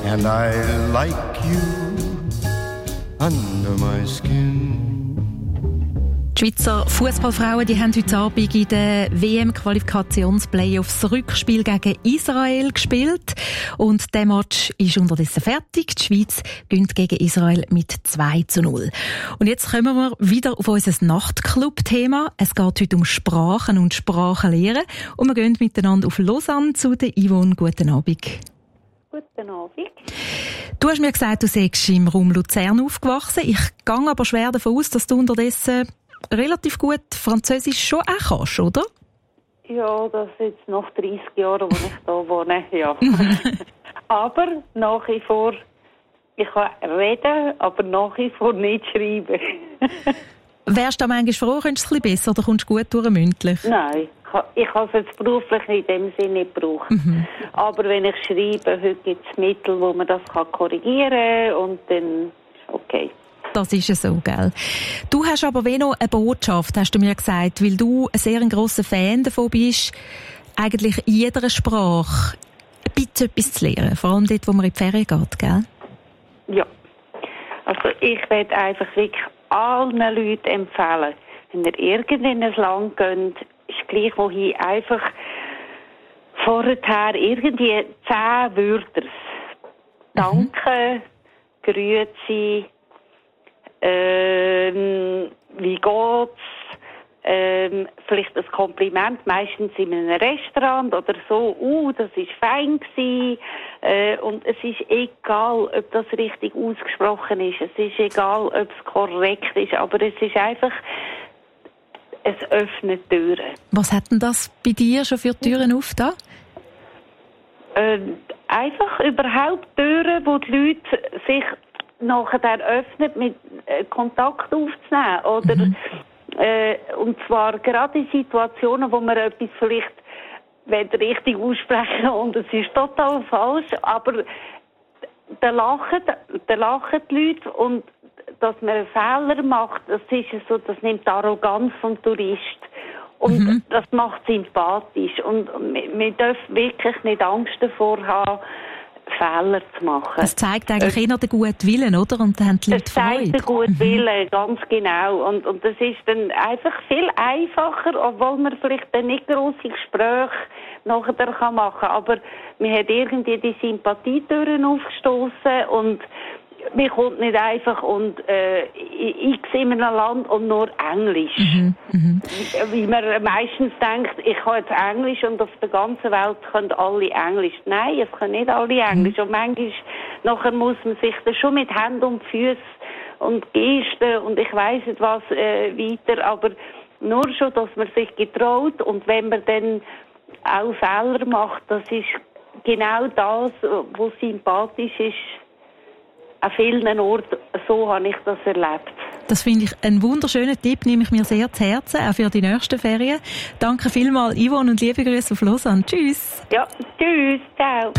And I like you under my skin. Die Schweizer Fußballfrauen haben heute Abend in den WM-Qualifikationsplayoffs das Rückspiel gegen Israel gespielt. Und der Match ist unterdessen fertig. Die Schweiz gewinnt gegen Israel mit 2:0. Und jetzt kommen wir wieder auf unser Nachtclub-Thema. Es geht heute um Sprachen und Sprachenlehren. Und wir gehen miteinander auf Lausanne zu der Yvonne. Guten Abend. Guten Abend. Du hast mir gesagt, du seist im Raum Luzern aufgewachsen. Ich gehe aber schwer davon aus, dass du unterdessen relativ gut Französisch schon auch kannst, oder? Ja, das ist jetzt nach 30 Jahren, wo ich da wohne, ja. Aber nach wie vor, ich kann reden, aber nach wie vor nicht schreiben. Wärst du da manchmal froh, könntest du es ein bisschen besser oder kommst du gut durch mündlich? Nein, ich habe es jetzt beruflich in dem Sinne nicht gebraucht. Aber wenn ich schreibe, heute gibt es Mittel, wo man das korrigieren kann und dann okay. Das ist es so, gell? Du hast aber wie noch eine Botschaft, hast du mir gesagt, weil du ein sehr grosser Fan davon bist, eigentlich in jeder Sprache ein bisschen etwas zu lernen, vor allem dort, wo man in die Ferien geht, gell? Ja, also ich werde einfach wirklich allen Leuten empfehlen, wenn ihr irgendein Land geht, ist gleich wohin, einfach vorher irgendwie 10 Wörter. Danke, Grüezi, wie geht's? Vielleicht ein Kompliment, meistens in einem Restaurant oder so. Das ist fein gewesen. Und es ist egal, ob das richtig ausgesprochen ist. Es ist egal, ob es korrekt ist. Aber es ist einfach, es öffnet Türen. Was hat denn das bei dir schon für Türen aufgetan? Einfach überhaupt Türen, wo die Leute sich nachher öffnet, mit Kontakt aufzunehmen. Oder, und zwar gerade in Situationen, wo man etwas vielleicht richtig aussprechen und es ist total falsch, aber da lachen die Leute und dass man einen Fehler macht, das ist so, das nimmt die Arroganz vom Tourist. Und das macht sympathisch. Und wir dürfen wirklich nicht Angst davor haben, Fehler zu machen. Das zeigt eigentlich eher den guten Willen, oder? Und dann haben die Leute Freude. Das zeigt den guten Willen, ganz genau. Und das ist dann einfach viel einfacher, obwohl man vielleicht dann nicht grosse Gespräche nachher machen kann. Aber man hat irgendwie die Sympathietüren aufgestoßen und man kommt nicht einfach und ich in einem Land und nur Englisch. Wie man meistens denkt, ich kann jetzt Englisch und auf der ganzen Welt können alle Englisch. Nein, es können nicht alle Englisch. Und manchmal nachher muss man sich dann schon mit Händen und Füßen und Gesten und ich weiss nicht was weiter, aber nur schon, dass man sich getraut und wenn man dann auch Fehler macht, das ist genau das, was sympathisch ist. An vielen Orten, so habe ich das erlebt. Das finde ich einen wunderschönen Tipp, nehme ich mir sehr zu Herzen, auch für die nächsten Ferien. Danke vielmals, Yvonne, und liebe Grüße auf Lausanne. Tschüss. Ja, tschüss, ciao.